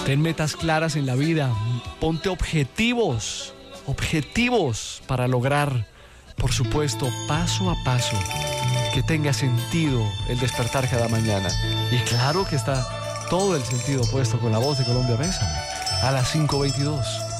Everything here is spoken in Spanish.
Ten metas claras en la vida, ponte objetivos para lograr, por supuesto, paso a paso, que tenga sentido el despertar cada mañana. Y claro que está todo el sentido puesto con La Voz de Colombia Bésame, a las 5:22.